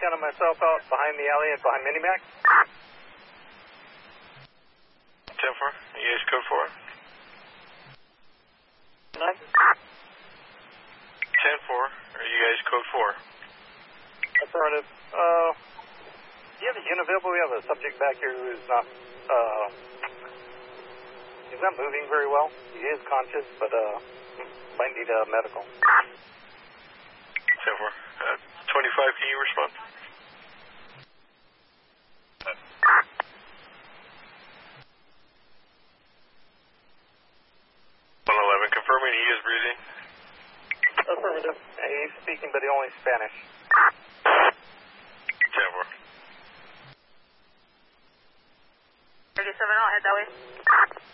counting myself out behind the alley and behind Minimac. 10-4, you guys code 4? 9. 10-4, are you guys code 4? Affirmative. Do you have a unit available? We have a subject back here who is not, he's not moving very well. He is conscious, but, might need medical. 10-4. 25, can you respond? 111, confirming he is breathing. Affirmative. He's speaking, but he only Spanish. 10-4. 37, I'll head that way.